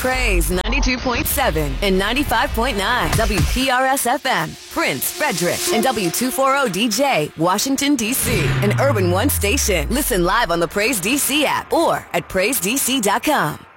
Praise 92.7 and 95.9 WPRS FM, Prince, Frederick, and W240DJ, Washington, D.C. An Urban One station. Listen live on the Praise DC app or at PraiseDC.com.